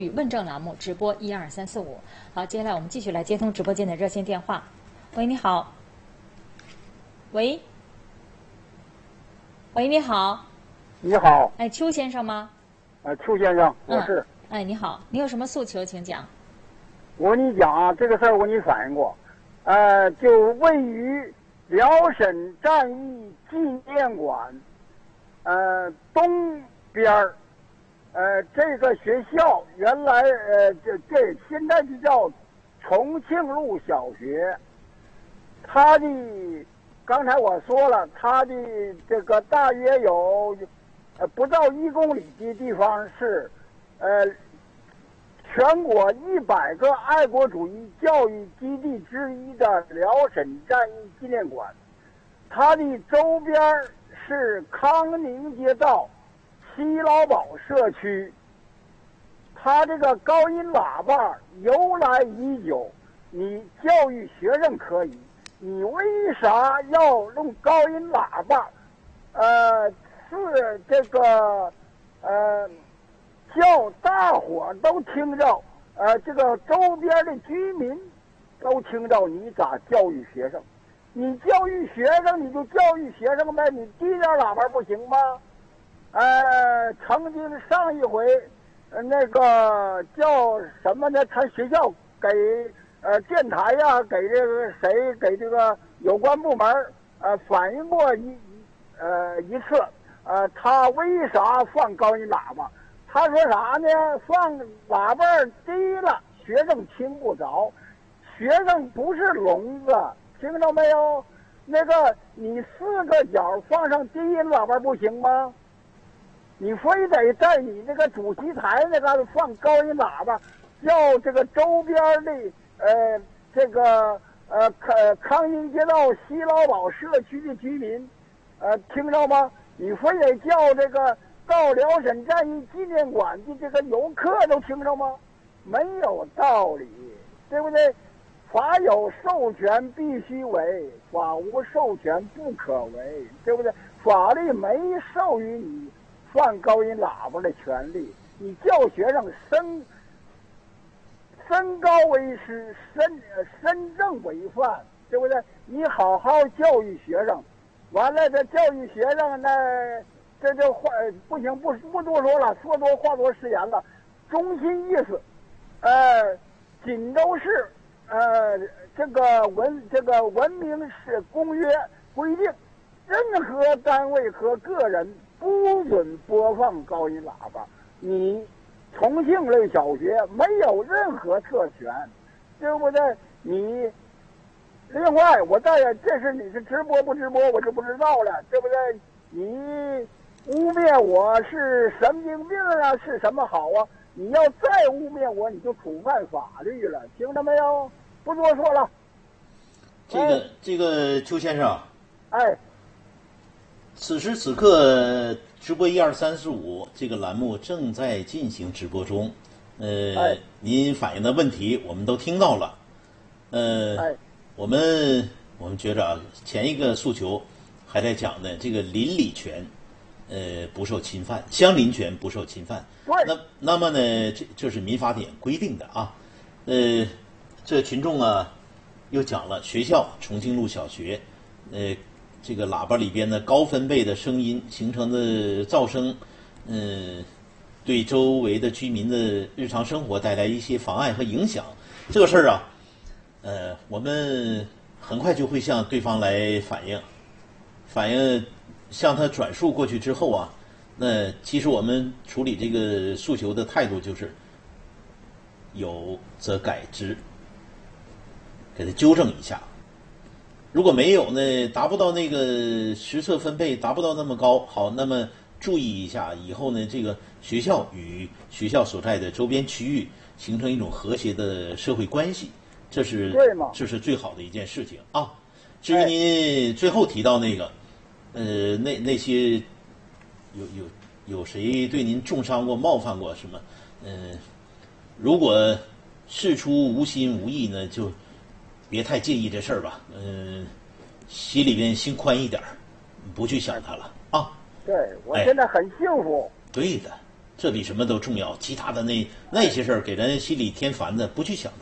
与问政栏目直播12345。好，接下来我们继续来接通直播间的热线电话。喂，你好。喂，你好。 你好。 哎，邱先生吗？ 邱先生，我是。 哎，你好，你有什么诉求，请讲。 我跟你讲啊，这个事儿我给你反映过。就位于辽沈战役纪念馆，东边儿。这个学校原来这现在就叫重庆路小学。它的刚才我说了，它的这个大约有不到1公里的地方是全国100个爱国主义教育基地之一的辽沈战役纪念馆。它的周边是康宁街道西劳堡社区。它这个高音喇叭由来已久，你教育学生可以，你为啥要用高音喇叭？是这个叫大伙都听着，这个周边的居民都听着，你咋教育学生？你教育学生你就教育学生呗，你低点喇叭不行吗？曾经上一回，那个叫什么呢？他学校给电台呀，给这个谁，给这个有关部门反映过一次，他为啥放高音喇叭？他说啥呢？放喇叭低了，学生听不着，学生不是聋子，听着没有？那个你4个角放上低音喇叭不行吗？你非得在你那个主席台那个放高音喇叭，叫这个周边的这个康宁街道西劳堡社区的居民听着吗？你非得叫这个到辽沈战役纪念馆的这个游客都听着吗？没有道理，对不对？法有授权必须为，法无授权不可为，对不对？法律没授予你放高音喇叭的权利，你叫学生身高为师，身正为范，对不对？你好好教育学生，完了这教育学生呢，这就话不行，不多说了，说多话多失言了。中心意思，锦州市这个文明是公约规定，任何单位和个人不准播放高音喇叭。你重庆类小学没有任何特权，对不对？你另外我再这是你是直播不直播我就不知道了，对不对？你污蔑我是神经病啊，是什么好啊？你要再污蔑我，你就触犯法律了，听着没有？不多说了。 这个邱先生，此时此刻直播12345这个栏目正在进行直播中，您反映的问题我们都听到了，我们觉着前一个诉求还在讲呢，这个邻里权不受侵犯，相邻权不受侵犯。那么呢，这是民法典规定的啊。这群众啊，又讲了学校重庆路小学，这个喇叭里边的高分贝的声音形成的噪声，对周围的居民的日常生活带来一些妨碍和影响。这个事儿啊，我们很快就会向对方来反映，向他转述过去之后啊，那其实我们处理这个诉求的态度就是有则改之，给他纠正一下。如果没有呢，达不到那个实测分贝，达不到那么高，好，那么注意一下，以后呢，这个学校与学校所在的周边区域形成一种和谐的社会关系，这是最好的一件事情啊。至于您最后提到那个，那些有谁对您重伤过、冒犯过什么？如果事出无心无意呢，就别太介意这事儿吧，心里边心宽一点，不去想它了啊。 对，我现在很幸福。 对的， 这比什么都重要。其他的那些事儿给人心里添烦的，不去想它。